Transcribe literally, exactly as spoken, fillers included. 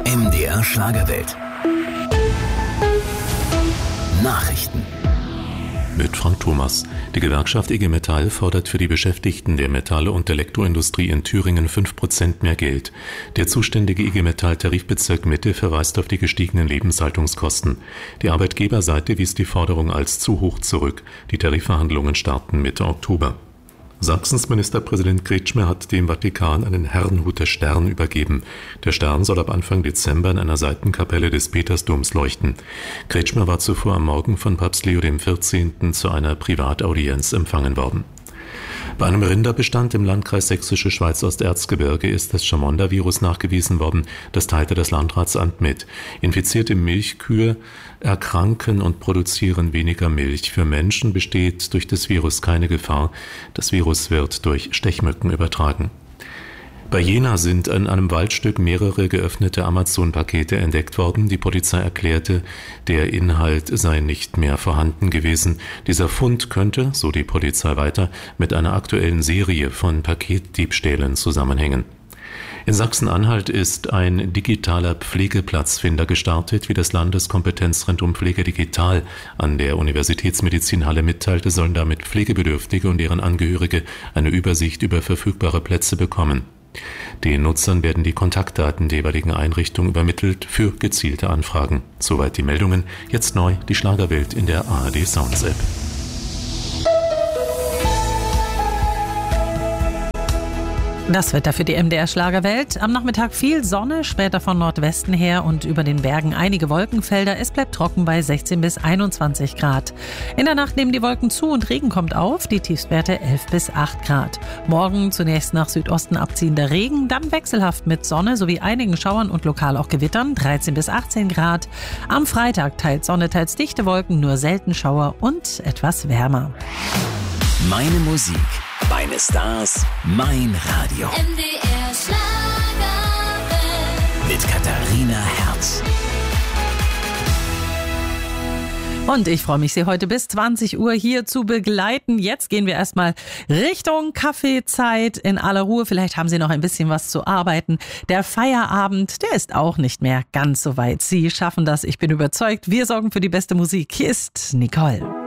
M D R Schlagerwelt. Nachrichten. Mit Frank Thomas. Die Gewerkschaft I G Metall fordert für die Beschäftigten der Metalle- und Elektroindustrie in Thüringen fünf Prozent mehr Geld. Der zuständige I G Metall Tarifbezirk Mitte verweist auf die gestiegenen Lebenshaltungskosten. Die Arbeitgeberseite wies die Forderung als zu hoch zurück. Die Tarifverhandlungen starten Mitte Oktober. Sachsens Ministerpräsident Kretschmer hat dem Vatikan einen Herrnhuter Stern übergeben. Der Stern soll ab Anfang Dezember in einer Seitenkapelle des Petersdoms leuchten. Kretschmer war zuvor am Morgen von Papst Leo der vierzehnte. Zu einer Privataudienz empfangen worden. Bei einem Rinderbestand im Landkreis Sächsische Schweiz-Osterzgebirge ist das Chamonda-Virus nachgewiesen worden. Das teilte das Landratsamt mit. Infizierte Milchkühe erkranken und produzieren weniger Milch. Für Menschen besteht durch das Virus keine Gefahr. Das Virus wird durch Stechmücken übertragen. Bei Jena sind an einem Waldstück mehrere geöffnete Amazon-Pakete entdeckt worden. Die Polizei erklärte, der Inhalt sei nicht mehr vorhanden gewesen. Dieser Fund könnte, so die Polizei weiter, mit einer aktuellen Serie von Paketdiebstählen zusammenhängen. In Sachsen-Anhalt ist ein digitaler Pflegeplatzfinder gestartet. Wie das Landeskompetenzzentrum Pflege Digital an der Universitätsmedizinhalle mitteilte, sollen damit Pflegebedürftige und deren Angehörige eine Übersicht über verfügbare Plätze bekommen. Den Nutzern werden die Kontaktdaten der jeweiligen Einrichtung übermittelt für gezielte Anfragen. Soweit die Meldungen. Jetzt neu die Schlagerwelt in der A R D Sounds App. Das Wetter für die M D R Schlagerwelt. Am Nachmittag viel Sonne, später von Nordwesten her und über den Bergen einige Wolkenfelder. Es bleibt trocken bei sechzehn bis einundzwanzig Grad. In der Nacht nehmen die Wolken zu und Regen kommt auf, die Tiefstwerte elf bis acht Grad. Morgen zunächst nach Südosten abziehender Regen, dann wechselhaft mit Sonne sowie einigen Schauern und lokal auch Gewittern, dreizehn bis achtzehn Grad. Am Freitag teils Sonne, teils dichte Wolken, nur selten Schauer und etwas wärmer. Meine Musik, meine Stars, mein Radio. M D R Schlagerwelt. Mit Katharina Herz. Und ich freue mich, Sie heute bis zwanzig Uhr hier zu begleiten. Jetzt gehen wir erstmal Richtung Kaffeezeit in aller Ruhe. Vielleicht haben Sie noch ein bisschen was zu arbeiten. Der Feierabend, der ist auch nicht mehr ganz so weit. Sie schaffen das, ich bin überzeugt. Wir sorgen für die beste Musik. Hier ist Nicole.